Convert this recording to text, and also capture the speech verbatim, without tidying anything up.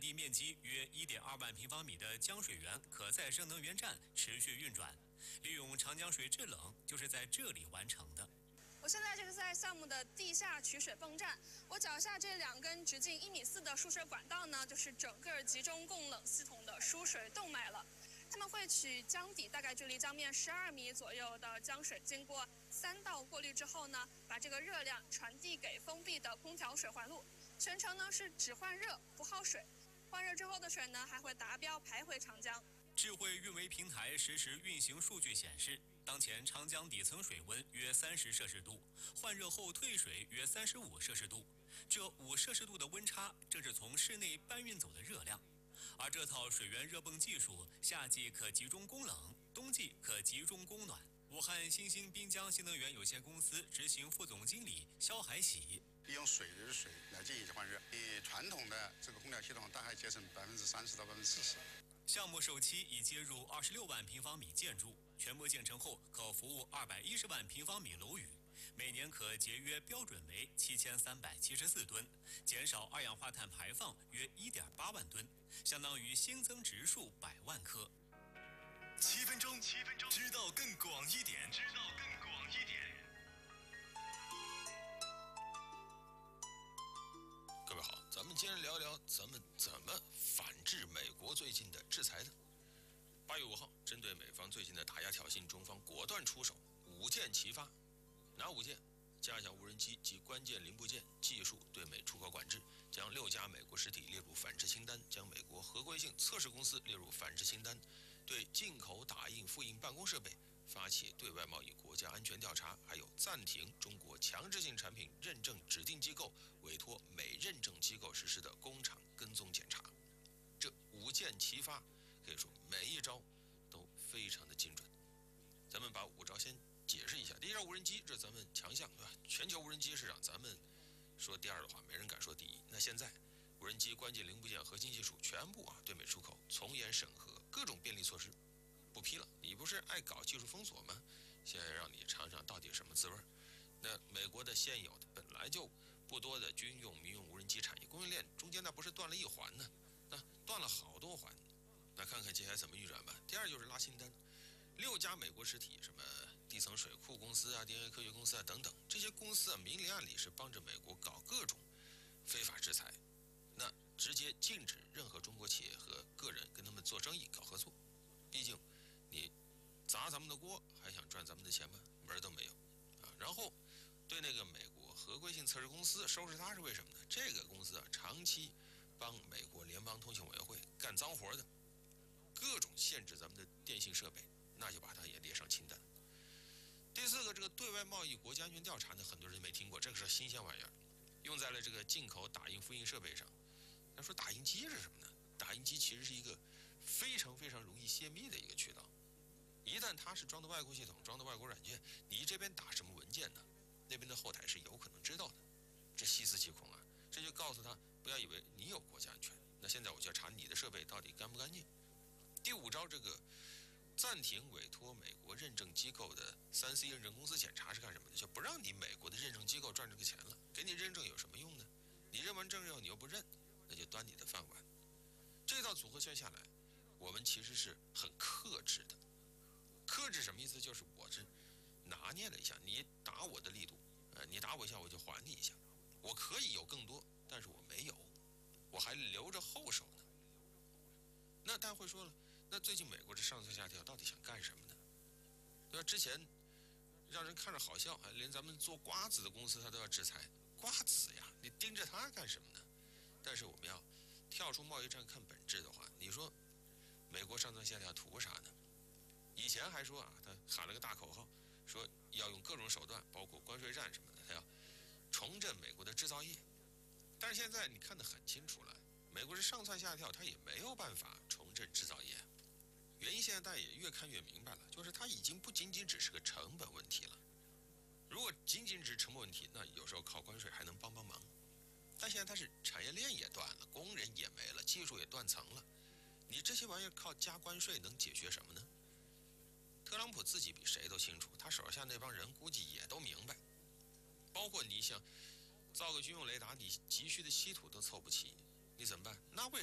地面积约一点二万平方米的江水源可再生能源站持续运转，利用长江水制冷就是在这里完成的。 我现在这个在项目的地下取水泵站，我脚下这两根直径一米四的输水管道呢，就是整个集中供冷系统的输水动脉了。他们会取江底大概距离江面十二米左右的江水，经过三道过滤之后呢，把这个热量传递给封闭的空调水环路，全程呢是只换热不耗水，换热之后的水呢还会达标排回长江。 智慧运维平台实时运行数据显示，当前长江底层水温约三十摄氏度，换热后退水约三十五摄氏度。这五摄氏度的温差，正是从室内搬运走的热量。而这套水源热泵技术，夏季可集中供冷，冬季可集中供暖。武汉新兴滨江新能源有限公司执行副总经理肖海喜。 利用水里的水来进行换热，比传统的这个空调系统大概节省百分之三十到百分之四十。 项目首期已接入二十六万平方米建筑，全部建成后可服务二百一十万平方米楼宇，每年可节约标准为七千三百七十四吨，减少二氧化碳排放约一点八万吨，相当于新增植树百万棵。 七分钟，七分钟，知道更广一点，知道更广一点。 各位好，咱们今天聊聊咱们怎么反制美国最近的制裁的。八月五号，针对美方最近的打压挑衅，中方果断出手，五箭齐发。哪五箭？加强无人机及关键零部件技术对美出口管制，将六家美国实体列入反制清单，将美国合规性测试公司列入反制清单，对进口打印复印办公设备发起对外贸易国家安全调查，还有暂停中国强制性产品认证指定机构委托美认证机构实施的工厂跟踪检查。这五箭齐发，可以说每一招都非常的精准。咱们把五招先解释一下。第一招，无人机，这咱们强项，对吧？全球无人机市场，咱们说第二的话，没人敢说第一。那现在无人机关键零部件、核心技术全部啊对美出口从严审核，各种便利措施不批了。你不是爱搞技术封锁吗？现在让你尝尝到底什么滋味。那美国的现有的本来就不多的军用、民用无人机产业供应链中间，那不是断了一环呢？那断了好多环。那看看接下来怎么运转吧。第二就是拉清单。六家美国实体，什么地层水库公司啊、D N A 科学公司啊等等，这些公司啊明里暗里是帮着美国搞各种非法制裁，那直接禁止任何中国企业和个人跟他们做生意、搞合作。毕竟你砸咱们的锅，还想赚咱们的钱吗？门都没有啊！然后对那个美国合规性测试公司收拾它是为什么呢？这个公司啊长期帮美国联邦通信委员会干脏活的，各种限制咱们的电信设备。那就把它也列上清单。第四个，这个对外贸易国家安全调查呢，很多人没听过，这个是新鲜玩意儿，用在了这个进口打印复印设备上。他说打印机是什么呢？打印机其实是一个非常非常容易泄密的一个渠道，一旦它是装的外国系统、装的外国软件，你这边打什么文件呢？那边的后台是有可能知道的，这细思极恐啊！这就告诉他不要以为你有国家安全，那现在我就要查你的设备到底干不干净。第五招，这个暂停委托美国认证机构的三 C 认证公司检查是干什么的？就不让你美国的认证机构赚这个钱了。给你认证有什么用呢？你认完证以后你又不认，那就端你的饭碗。这套组合拳下来，我们其实是很克制的。克制什么意思？就是我是拿捏了一下，你打我的力度，呃，你打我一下我就还你一下。我可以有更多，但是我没有，我还留着后手呢。那大家会说了，那最近美国这上蹿下跳到底想干什么呢？对吧？之前让人看着好笑，连咱们做瓜子的公司他都要制裁。瓜子呀，你盯着它干什么呢？但是我们要跳出贸易战看本质的话，你说美国上蹿下跳图啥呢？以前还说啊，他喊了个大口号，说要用各种手段，包括关税战什么的，他要重振美国的制造业。但是现在你看得很清楚了，美国是上蹿下跳，他也没有办法重振制造业。原因现在大家也越看越明白了，就是它已经不仅仅只是个成本问题了。如果仅仅只是成本问题，那有时候靠关税还能帮帮忙。但现在它是产业链也断了，工人也没了，技术也断层了，你这些玩意儿靠加关税能解决什么呢？特朗普自己比谁都清楚，他手下那帮人估计也都明白。包括你想造个军用雷达，你急需的稀土都凑不齐，你怎么办？那为